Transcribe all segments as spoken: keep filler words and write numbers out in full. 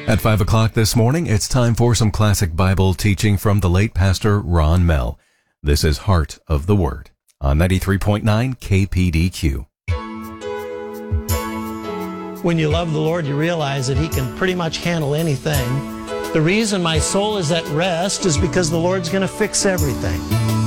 At five o'clock this morning, it's time for some classic Bible teaching from the late Pastor Ron Mell. This is Heart of the Word on ninety-three point nine K P D Q. When you love the Lord, you realize that He can pretty much handle anything. The reason my soul is at rest is because the Lord's going to fix everything.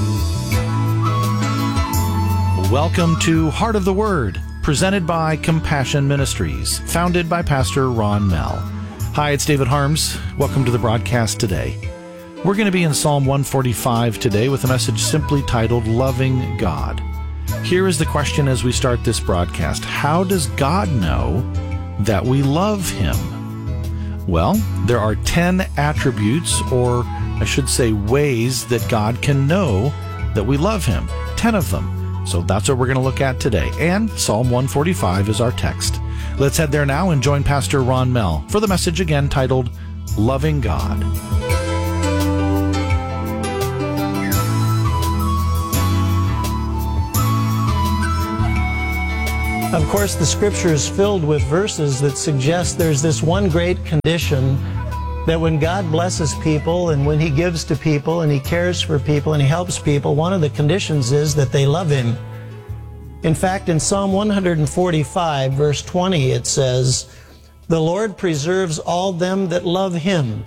Welcome to Heart of the Word, presented by Compassion Ministries, founded by Pastor Ron Mell. Hi, it's David Harms. Welcome to the broadcast today. We're going to be in Psalm one forty-five today with a message simply titled, Loving God. Here is the question as we start this broadcast. How does God know that we love Him? Well, there are ten attributes, or I should say ways, that God can know that we love Him. Ten of them. So that's what we're going to look at today. And Psalm one forty-five is our text. Let's head there now and join Pastor Ron Mell for the message again titled, Loving God. Of course, the Scripture is filled with verses that suggest there's this one great condition that when God blesses people and when He gives to people and He cares for people and He helps people, one of the conditions is that they love Him. In fact, in Psalm one forty-five, verse twenty, it says, "The Lord preserves all them that love Him,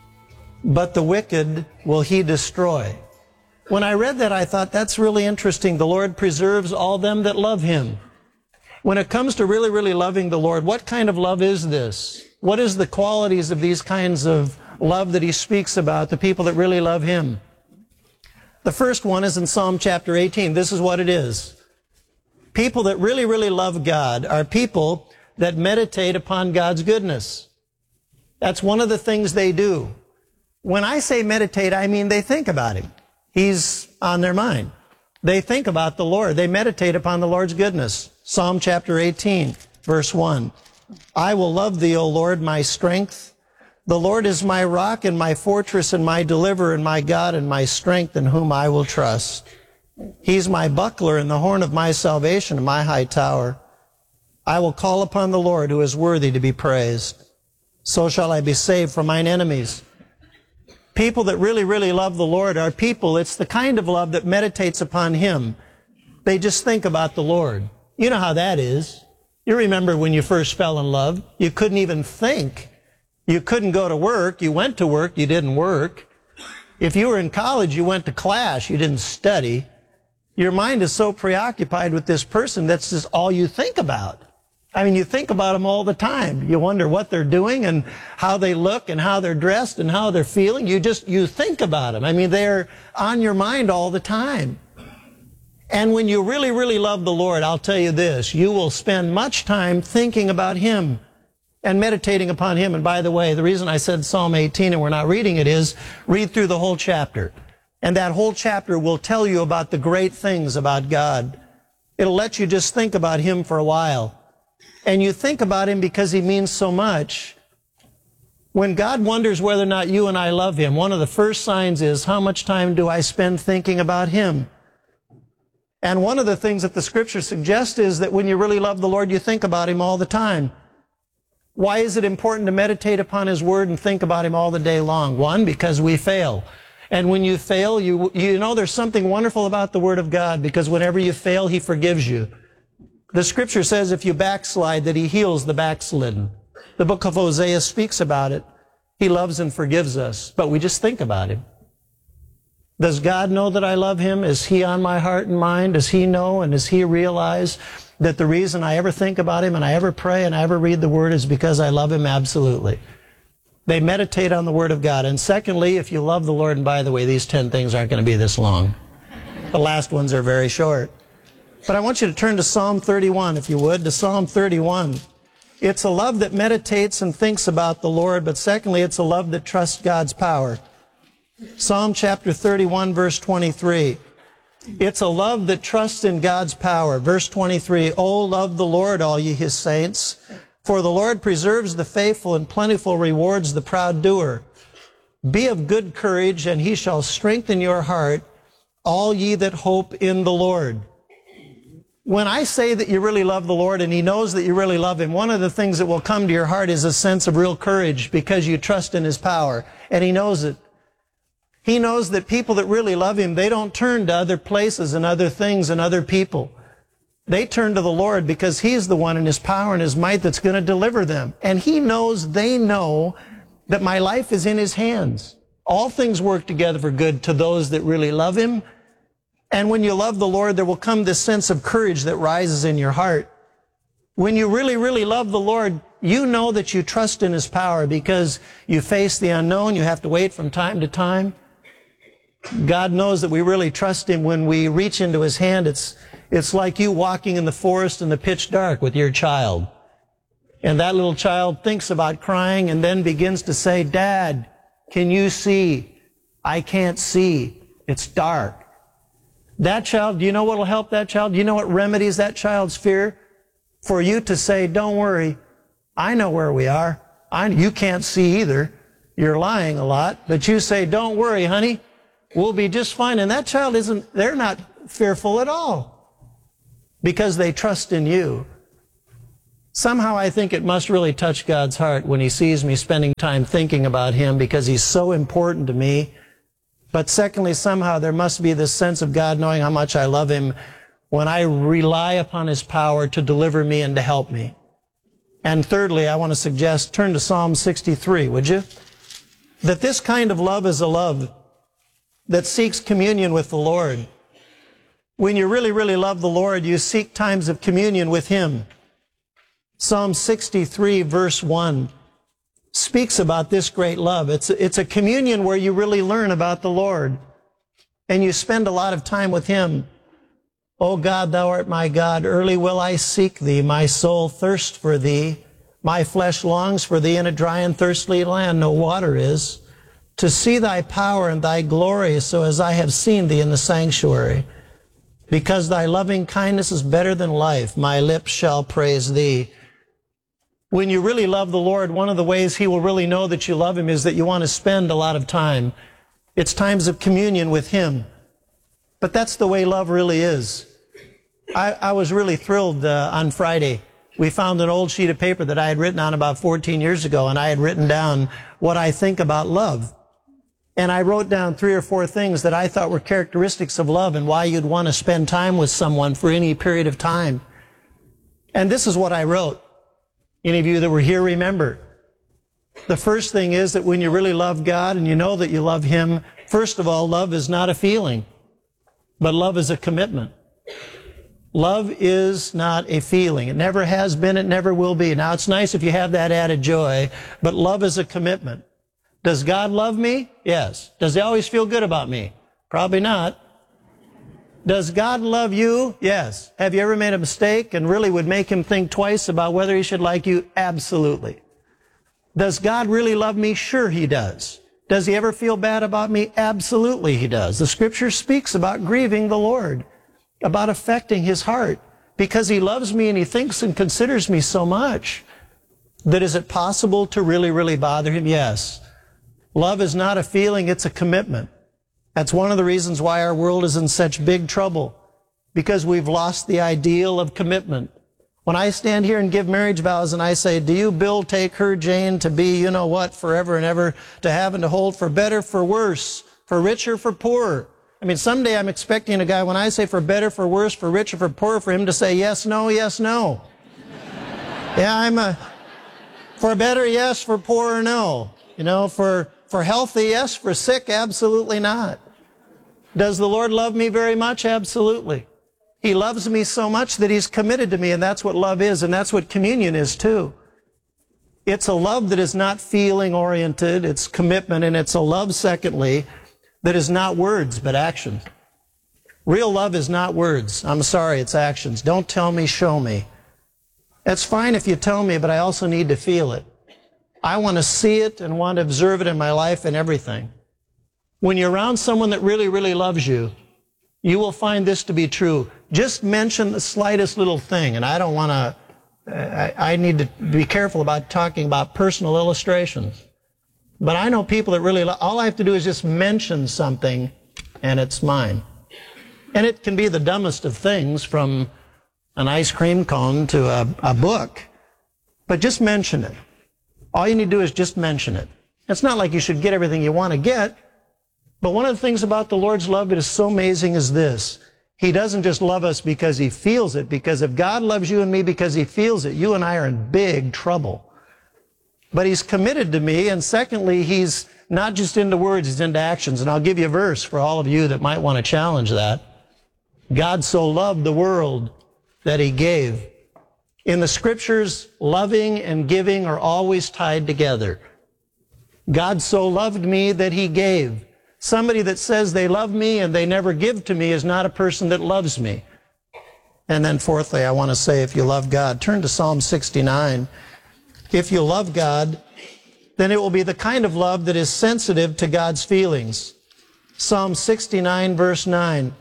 but the wicked will He destroy." When I read that, I thought, that's really interesting. The Lord preserves all them that love Him. When it comes to really, really loving the Lord, what kind of love is this? What is the qualities of these kinds of love that He speaks about, the people that really love Him? The first one is in Psalm chapter eighteen. This is what it is. People that really, really love God are people that meditate upon God's goodness. That's one of the things they do. When I say meditate, I mean they think about Him. He's on their mind. They think about the Lord. They meditate upon the Lord's goodness. Psalm chapter eighteen, verse one. "I will love Thee, O Lord, my strength. The Lord is my rock and my fortress and my deliverer and my God and my strength in whom I will trust. He's my buckler and the horn of my salvation and my high tower. I will call upon the Lord who is worthy to be praised. So shall I be saved from mine enemies." People that really, really love the Lord are people, it's the kind of love that meditates upon Him. They just think about the Lord. You know how that is. You remember when you first fell in love, you couldn't even think. You couldn't go to work. You went to work, you didn't work. If you were in college, you went to class, you didn't study. Your mind is so preoccupied with this person, that's just all you think about. I mean, you think about them all the time. You wonder what they're doing and how they look and how they're dressed and how they're feeling. You just, you think about them. I mean, they're on your mind all the time. And when you really, really love the Lord, I'll tell you this, you will spend much time thinking about Him and meditating upon Him. And by the way, the reason I said Psalm eighteen and we're not reading it is, read through the whole chapter. And that whole chapter will tell you about the great things about God. It'll let you just think about Him for a while. And you think about Him because He means so much. When God wonders whether or not you and I love Him, one of the first signs is, how much time do I spend thinking about Him? And one of the things that the Scripture suggests is that when you really love the Lord, you think about Him all the time. Why is it important to meditate upon His Word and think about Him all the day long? One, because we fail. And when you fail, you, you know there's something wonderful about the Word of God, because whenever you fail, He forgives you. The Scripture says if you backslide, that He heals the backslidden. The book of Hosea speaks about it. He loves and forgives us, but we just think about Him. Does God know that I love Him? Is He on my heart and mind? Does He know and does He realize that the reason I ever think about Him and I ever pray and I ever read the Word is because I love Him? Absolutely. They meditate on the Word of God. And secondly, if you love the Lord, and by the way, these ten things aren't going to be this long. The last ones are very short. But I want you to turn to Psalm thirty-one, if you would, to Psalm thirty-one. It's a love that meditates and thinks about the Lord, but secondly, it's a love that trusts God's power. Psalm chapter thirty-one, verse twenty-three. It's a love that trusts in God's power. Verse twenty-three, "O love the Lord, all ye His saints, for the Lord preserves the faithful and plentiful rewards the proud doer. Be of good courage, and He shall strengthen your heart, all ye that hope in the Lord." When I say that you really love the Lord and He knows that you really love Him, one of the things that will come to your heart is a sense of real courage because you trust in His power, and He knows it. He knows that people that really love Him, they don't turn to other places and other things and other people. They turn to the Lord because He's the one in His power and His might that's going to deliver them. And He knows, they know, that my life is in His hands. All things work together for good to those that really love Him. And when you love the Lord, there will come this sense of courage that rises in your heart. When you really, really love the Lord, you know that you trust in His power because you face the unknown. You have to wait from time to time. God knows that we really trust Him when we reach into His hand. It's, it's like you walking in the forest in the pitch dark with your child. And that little child thinks about crying and then begins to say, Dad, can you see? I can't see. It's dark. That child, do you know what will help that child? Do you know what remedies that child's fear? For you to say, don't worry, I know where we are. I, you can't see either. You're lying a lot. But you say, don't worry, honey. We'll be just fine. And that child isn't, they're not fearful at all because they trust in you. Somehow I think it must really touch God's heart when He sees me spending time thinking about Him because He's so important to me. But secondly, somehow there must be this sense of God knowing how much I love Him when I rely upon His power to deliver me and to help me. And thirdly, I want to suggest, turn to Psalm sixty-three, would you? That this kind of love is a love that seeks communion with the Lord. When you really, really love the Lord, you seek times of communion with Him. Psalm sixty-three, verse one, speaks about this great love. It's, it's a communion where you really learn about the Lord, and you spend a lot of time with Him. O God, Thou art my God, early will I seek Thee. My soul thirsts for Thee. My flesh longs for Thee in a dry and thirsty land, no water is, to see Thy power and Thy glory, so as I have seen Thee in the sanctuary. Because Thy loving kindness is better than life, my lips shall praise Thee. When you really love the Lord, one of the ways He will really know that you love Him is that you want to spend a lot of time. It's times of communion with Him. But that's the way love really is. I, I was really thrilled uh, on Friday. We found an old sheet of paper that I had written on about fourteen years ago, and I had written down what I think about love. And I wrote down three or four things that I thought were characteristics of love and why you'd want to spend time with someone for any period of time. And this is what I wrote. Any of you that were here remember. The first thing is that when you really love God and you know that you love Him, first of all, love is not a feeling, but love is a commitment. Love is not a feeling. It never has been, it never will be. Now, it's nice if you have that added joy, but love is a commitment. Does God love me? Yes. Does He always feel good about me? Probably not. Does God love you? Yes. Have you ever made a mistake and really would make Him think twice about whether He should like you? Absolutely. Does God really love me? Sure He does. Does He ever feel bad about me? Absolutely He does. The Scripture speaks about grieving the Lord, about affecting His heart, because He loves me and He thinks and considers me so much. That is it possible to really, really bother Him? Yes. Love is not a feeling, it's a commitment. That's one of the reasons why our world is in such big trouble, because we've lost the ideal of commitment. When I stand here and give marriage vows and I say, do you, Bill, take her, Jane, to be, you know what, forever and ever, to have and to hold, for better, for worse, for richer, for poorer? I mean, someday I'm expecting a guy, when I say for better, for worse, for richer, for poorer, for him to say yes, no, yes, no. Yeah, I'm a, for better, yes, for poorer, no. You know, for, for healthy, yes, for sick, absolutely not. Does the Lord love me very much? Absolutely. He loves me so much that He's committed to me, and that's what love is, and that's what communion is too. It's a love that is not feeling-oriented, it's commitment, and it's a love, secondly, that is not words, but actions. Real love is not words. I'm sorry, it's actions. Don't tell me, show me. That's fine if you tell me, but I also need to feel it. I want to see it and want to observe it in my life and everything. When you're around someone that really, really loves you, you will find this to be true. Just mention the slightest little thing, and I don't want to, I, I need to be careful about talking about personal illustrations. But I know people that really, all I have to do is just mention something, and it's mine. And it can be the dumbest of things, from an ice cream cone to a, a book, but just mention it. All you need to do is just mention it. It's not like you should get everything you want to get, but one of the things about the Lord's love that is so amazing is this. He doesn't just love us because he feels it, because if God loves you and me because he feels it, you and I are in big trouble. But he's committed to me, and secondly, he's not just into words, he's into actions. And I'll give you a verse for all of you that might want to challenge that. God so loved the world that he gave. In the scriptures, loving and giving are always tied together. God so loved me that he gave. Somebody that says they love me and they never give to me is not a person that loves me. And then fourthly, I want to say, if you love God, turn to Psalm sixty-nine. If you love God, then it will be the kind of love that is sensitive to God's feelings. Psalm sixty-nine, verse nine.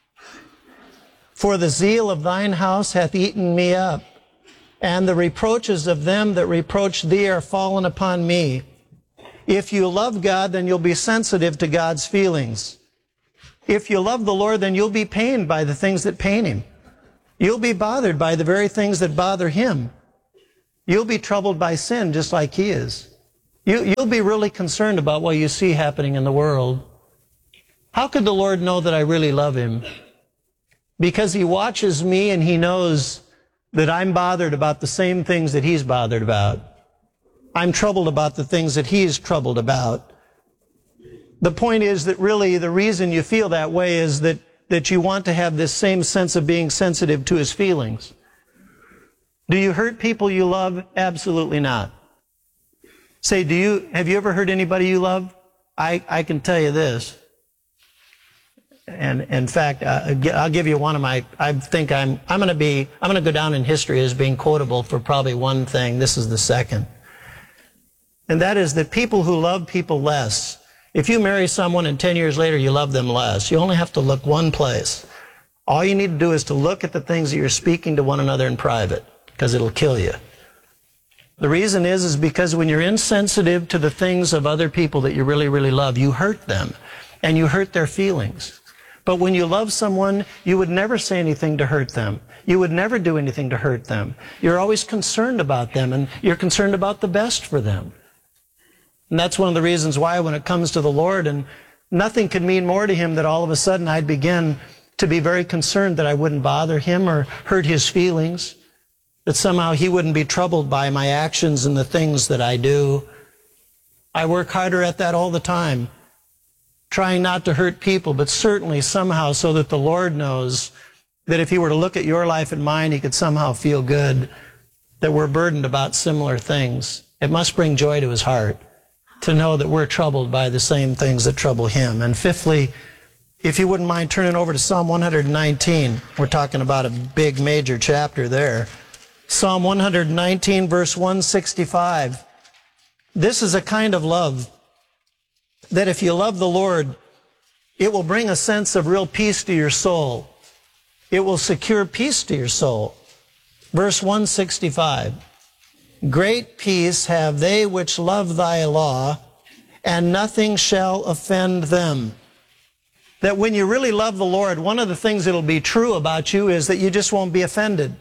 For the zeal of thine house hath eaten me up, and the reproaches of them that reproach thee are fallen upon me. If you love God, then you'll be sensitive to God's feelings. If you love the Lord, then you'll be pained by the things that pain him. You'll be bothered by the very things that bother him. You'll be troubled by sin just like he is. You, you'll be really concerned about what you see happening in the world. How could the Lord know that I really love him? Because he watches me and he knows that I'm bothered about the same things that he's bothered about. I'm troubled about the things that he's troubled about. The point is that really the reason you feel that way is that, that you want to have this same sense of being sensitive to his feelings. Do you hurt people you love? Absolutely not. Say, do you, have you ever hurt anybody you love? I, I can tell you this. And in fact, uh, I'll give you one of my, I think I'm, I'm going to be, I'm going to go down in history as being quotable for probably one thing. This is the second. And that is that people who love people less, if you marry someone and ten years later you love them less, you only have to look one place. All you need to do is to look at the things that you're speaking to one another in private, because it'll kill you. The reason is, is because when you're insensitive to the things of other people that you really, really love, you hurt them, and you hurt their feelings. But when you love someone, you would never say anything to hurt them. You would never do anything to hurt them. You're always concerned about them, and you're concerned about the best for them. And that's one of the reasons why when it comes to the Lord, and nothing could mean more to him that all of a sudden I'd begin to be very concerned that I wouldn't bother him or hurt his feelings, that somehow he wouldn't be troubled by my actions and the things that I do. I work harder at that all the time, trying not to hurt people, but certainly somehow so that the Lord knows that if he were to look at your life and mine, he could somehow feel good that we're burdened about similar things. It must bring joy to his heart to know that we're troubled by the same things that trouble him. And fifthly, if you wouldn't mind turning over to Psalm one nineteen, we're talking about a big major chapter there. Psalm one nineteen, verse one sixty-five. This is a kind of love that if you love the Lord, it will bring a sense of real peace to your soul. It will secure peace to your soul. Verse one sixty-five. Great peace have they which love thy law, and nothing shall offend them. That when you really love the Lord, one of the things that'll be true about you is that you just won't be offended.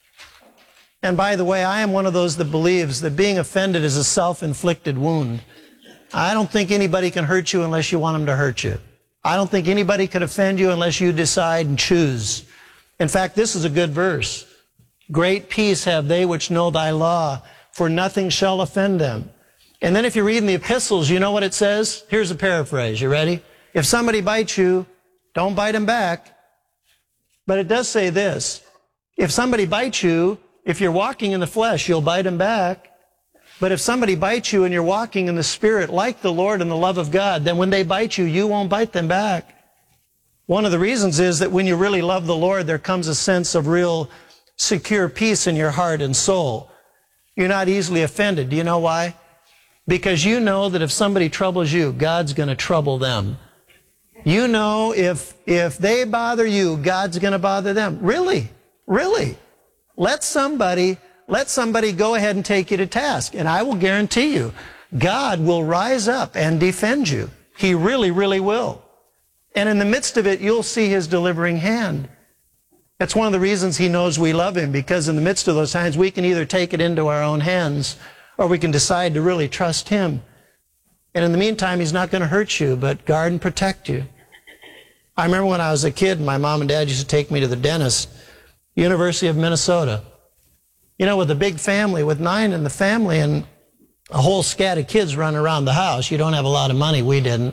And by the way, I am one of those that believes that being offended is a self-inflicted wound. I don't think anybody can hurt you unless you want them to hurt you. I don't think anybody could offend you unless you decide and choose. In fact, this is a good verse. Great peace have they which know thy law, for nothing shall offend them. And then if you read in the epistles, you know what it says? Here's a paraphrase. You ready? If somebody bites you, don't bite him back. But it does say this. If somebody bites you, if you're walking in the flesh, you'll bite him back. But if somebody bites you and you're walking in the Spirit like the Lord and the love of God, then when they bite you, you won't bite them back. One of the reasons is that when you really love the Lord, there comes a sense of real secure peace in your heart and soul. You're not easily offended. Do you know why? Because you know that if somebody troubles you, God's going to trouble them. You know if, if they bother you, God's going to bother them. Really? Really? Let somebody, let somebody go ahead and take you to task. And I will guarantee you, God will rise up and defend you. He really, really will. And in the midst of it, you'll see his delivering hand. That's one of the reasons he knows we love him, because in the midst of those times, we can either take it into our own hands or we can decide to really trust him. And in the meantime, he's not going to hurt you, but guard and protect you. I remember when I was a kid, my mom and dad used to take me to the dentist, University of Minnesota. You know, with a big family, with nine in the family and a whole scat of kids running around the house, you don't have a lot of money. We didn't.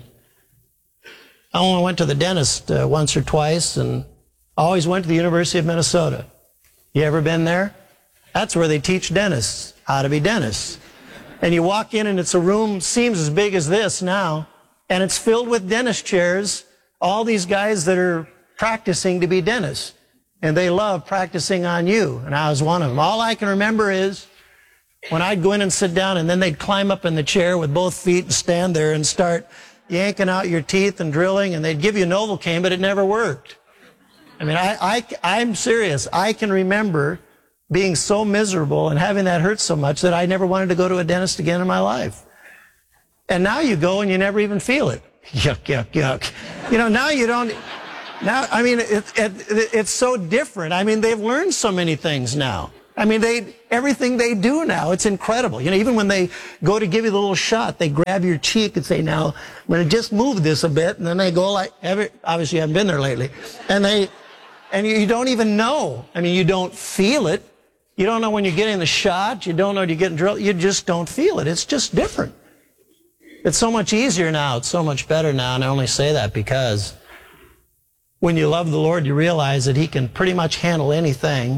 I only went to the dentist uh, once or twice, and I always went to the University of Minnesota. You ever been there? That's where they teach dentists how to be dentists. And you walk in and it's a room, seems as big as this now, and it's filled with dentist chairs, all these guys that are practicing to be dentists. And they love practicing on you, and I was one of them. All I can remember is when I'd go in and sit down, and then they'd climb up in the chair with both feet and stand there and start yanking out your teeth and drilling, and they'd give you Novocaine, but it never worked. I mean, I, I, I'm serious. I can remember being so miserable and having that hurt so much that I never wanted to go to a dentist again in my life. And now you go and you never even feel it. Yuck, yuck, yuck. You know, now you don't... Now, I mean, it, it, it's so different. I mean, they've learned so many things now. I mean, they everything they do now, it's incredible. You know, even when they go to give you the little shot, they grab your cheek and say, now, I'm going to just move this a bit, and then they go like, every, obviously you haven't been there lately, and they, and you, you don't even know. I mean, you don't feel it. You don't know when you're getting the shot. You don't know when you're getting drilled. You just don't feel it. It's just different. It's so much easier now. It's so much better now, and I only say that because when you love the Lord, you realize that he can pretty much handle anything.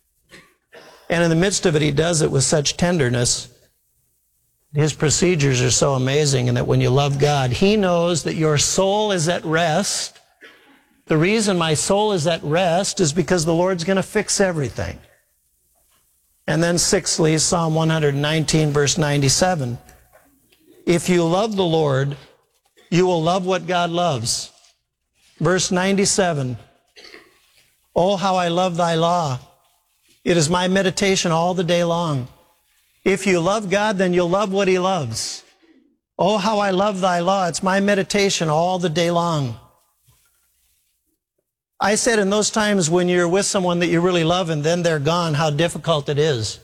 And in the midst of it, he does it with such tenderness. His procedures are so amazing, and that when you love God, he knows that your soul is at rest. The reason my soul is at rest is because the Lord's going to fix everything. And then sixthly, Psalm one nineteen, verse ninety-seven. If you love the Lord, you will love what God loves. Verse ninety-seven, oh, how I love thy law. It is my meditation all the day long. If you love God, then you'll love what he loves. Oh, how I love thy law. It's my meditation all the day long. I said in those times when you're with someone that you really love and then they're gone, how difficult it is.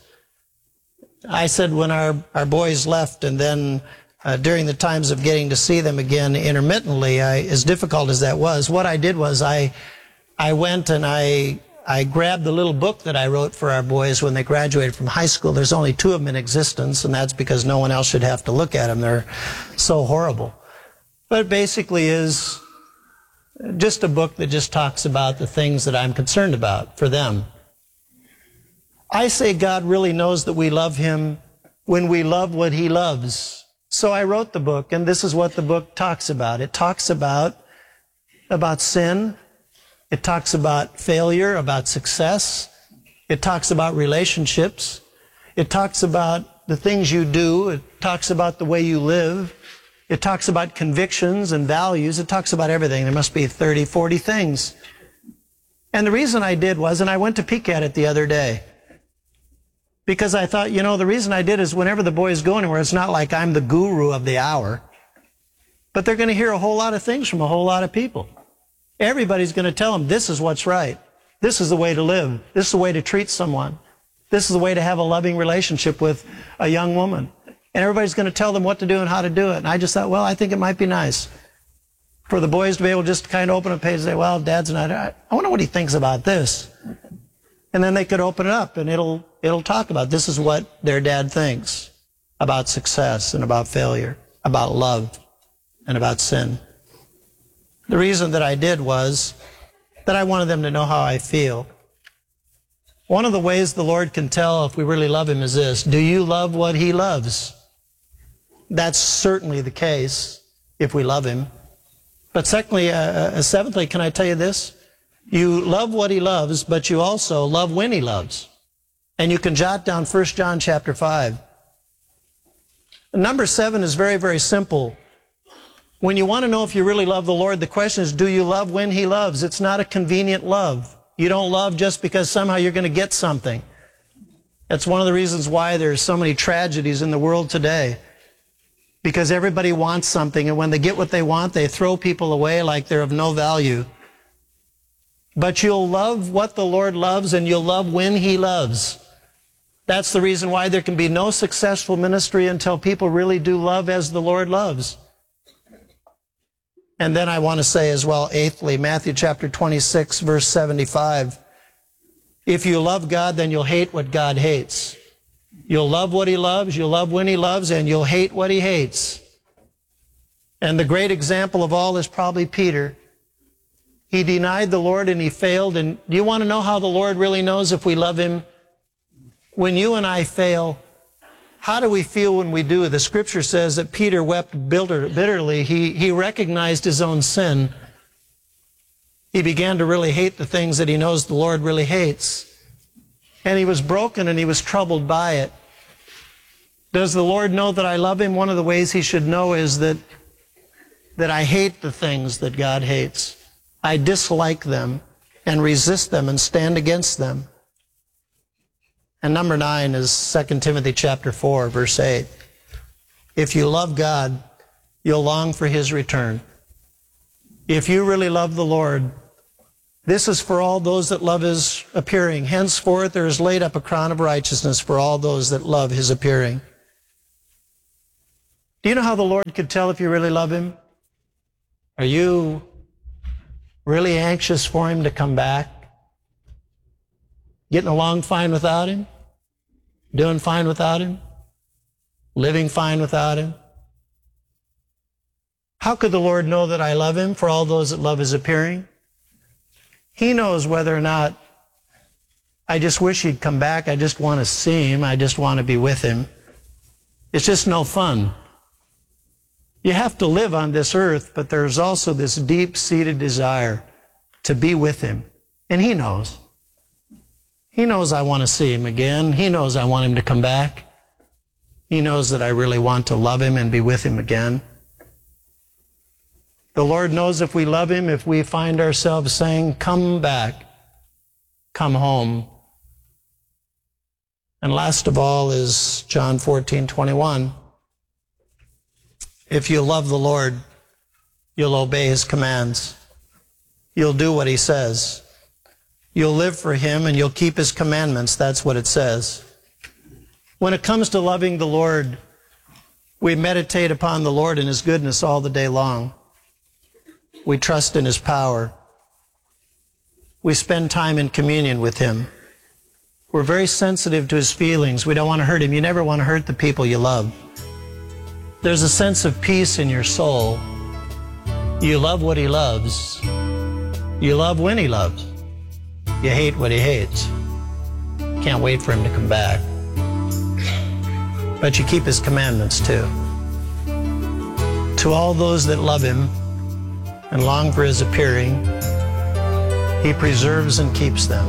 I said when our, our boys left and then Uh, during the times of getting to see them again intermittently, I, as difficult as that was, what I did was I, I went and I, I grabbed the little book that I wrote for our boys when they graduated from high school. There's only two of them in existence, and that's because no one else should have to look at them. They're so horrible. But it basically is just a book that just talks about the things that I'm concerned about for them. I say God really knows that we love him when we love what he loves. So I wrote the book, and this is what the book talks about. It talks about, about sin. It talks about failure, about success. It talks about relationships. It talks about the things you do. It talks about the way you live. It talks about convictions and values. It talks about everything. There must be thirty, forty things. And the reason I did was, and I went to peek at it the other day, because I thought, you know, the reason I did is whenever the boys go anywhere, it's not like I'm the guru of the hour, but they're going to hear a whole lot of things from a whole lot of people. Everybody's going to tell them this is what's right. This is the way to live. This is the way to treat someone. This is the way to have a loving relationship with a young woman. And everybody's going to tell them what to do and how to do it. And I just thought, well, I think it might be nice for the boys to be able just to kind of open a page and say, well, Dad's not, I wonder what he thinks about this. And then they could open it up and it'll, it'll talk about this is what their dad thinks about success and about failure, about love and about sin. The reason that I did was that I wanted them to know how I feel. One of the ways the Lord can tell if we really love him is this: do you love what he loves? That's certainly the case if we love him. But secondly, uh, uh, seventhly, can I tell you this? You love what he loves, but you also love when he loves. And you can jot down First John chapter five. Number seven is very, very simple. When you want to know if you really love the Lord, the question is, do you love when he loves? It's not a convenient love. You don't love just because somehow you're going to get something. That's one of the reasons why there's so many tragedies in the world today. Because everybody wants something, and when they get what they want, they throw people away like they're of no value. But you'll love what the Lord loves, and you'll love when He loves. That's the reason why there can be no successful ministry until people really do love as the Lord loves. And then I want to say as well, eighthly, Matthew chapter twenty-six, verse seventy-five. If you love God, then you'll hate what God hates. You'll love what He loves, you'll love when He loves, and you'll hate what He hates. And the great example of all is probably Peter. He denied the Lord and he failed. And do you want to know how the Lord really knows if we love Him? When you and I fail, how do we feel when we do? The Scripture says that Peter wept bitterly. He, he recognized his own sin. He began to really hate the things that he knows the Lord really hates. And he was broken and he was troubled by it. Does the Lord know that I love Him? One of the ways He should know is that, that I hate the things that God hates. I dislike them and resist them and stand against them. And number nine is Second Timothy chapter four, verse eight. If you love God, you'll long for His return. If you really love the Lord, this is for all those that love His appearing. Henceforth there is laid up a crown of righteousness for all those that love His appearing. Do you know how the Lord could tell if you really love Him? Are you really anxious for Him to come back? Getting along fine without Him? Doing fine without Him? Living fine without Him? How could the Lord know that I love Him? For all those that love His appearing? He knows whether or not I just wish He'd come back. I just want to see Him. I just want to be with Him. It's just no fun. You have to live on this earth, but there's also this deep-seated desire to be with Him. And He knows. He knows I want to see Him again. He knows I want Him to come back. He knows that I really want to love Him and be with Him again. The Lord knows if we love Him, if we find ourselves saying, come back, come home. And last of all is John fourteen twenty-one. If you love the Lord, you'll obey His commands. You'll do what He says. You'll live for Him and you'll keep His commandments. That's what it says. When it comes to loving the Lord, we meditate upon the Lord and His goodness all the day long. We trust in His power. We spend time in communion with Him. We're very sensitive to His feelings. We don't want to hurt Him. You never want to hurt the people you love. There's a sense of peace in your soul. You love what He loves. You love when He loves. You hate what He hates. Can't wait for Him to come back. But you keep His commandments too. To all those that love Him and long for His appearing, He preserves and keeps them.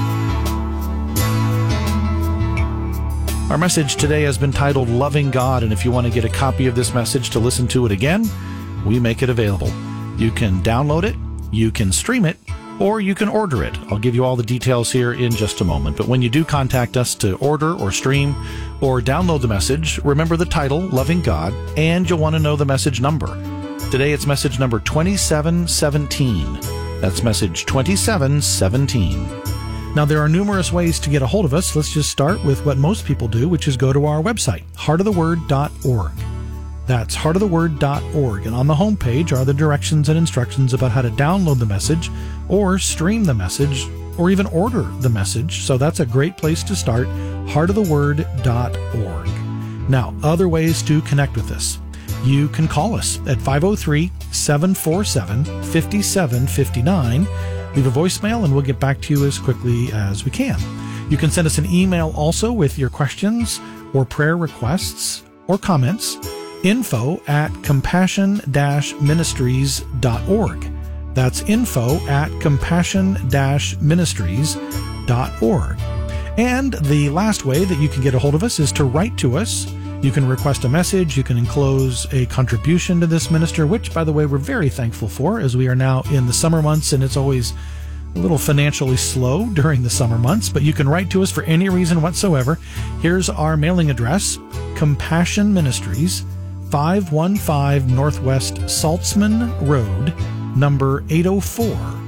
Our message today has been titled Loving God, and if you want to get a copy of this message to listen to it again, we make it available. You can download it, you can stream it, or you can order it. I'll give you all the details here in just a moment. But when you do contact us to order or stream or download the message, remember the title, Loving God, and you'll want to know the message number. Today it's message number twenty-seven seventeen. That's message twenty-seven seventeen. Now, there are numerous ways to get a hold of us. Let's just start with what most people do, which is go to our website, heart of the word dot org. That's heart of the word dot org. And on the homepage are the directions and instructions about how to download the message or stream the message or even order the message. So that's a great place to start, heart of the word dot org. Now, other ways to connect with us. You can call us at five oh three, seven four seven, five seven five nine. Leave a voicemail and we'll get back to you as quickly as we can. You can send us an email also with your questions or prayer requests or comments, info at compassion dash ministries dot org. That's info at compassion dash ministries dot org. And the last way that you can get a hold of us is to write to us. You can request a message. You can enclose a contribution to this minister, which, by the way, we're very thankful for, as we are now in the summer months, and it's always a little financially slow during the summer months. But you can write to us for any reason whatsoever. Here's our mailing address, Compassion Ministries, five one five Northwest Saltzman Road, number eight oh four,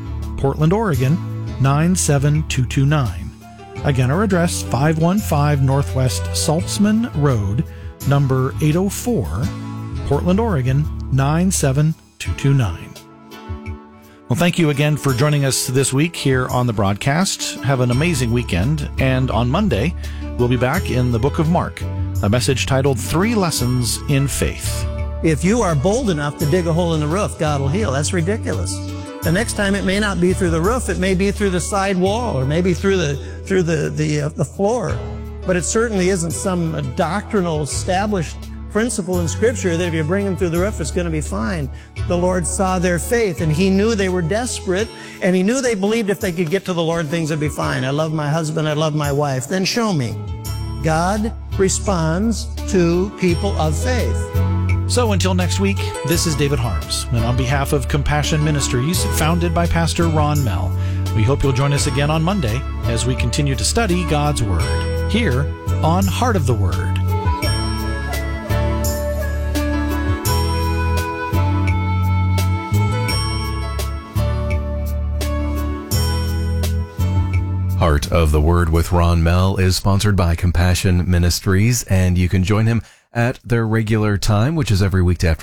Portland, Oregon, nine seven two two nine. Again, our address, five one five Northwest Saltzman Road, number eight oh four, Portland, Oregon, nine seven two two nine. Well, thank you again for joining us this week here on the broadcast. Have an amazing weekend, and on Monday, we'll be back in the book of Mark, a message titled Three Lessons in Faith. If you are bold enough to dig a hole in the roof, God will heal. That's ridiculous. The next time it may not be through the roof, it may be through the side wall, or maybe through the through the the, uh, the floor. But it certainly isn't some uh, doctrinal established principle in Scripture that if you bring them through the roof, it's going to be fine. The Lord saw their faith, and He knew they were desperate, and He knew they believed if they could get to the Lord, things would be fine. I love my husband, I love my wife. Then show me. God responds to people of faith. So until next week, this is David Harms, and on behalf of Compassion Ministries, founded by Pastor Ron Mell, we hope you'll join us again on Monday as we continue to study God's Word, here on Heart of the Word. Heart of the Word with Ron Mell is sponsored by Compassion Ministries, and you can join him at their regular time, which is every weekday after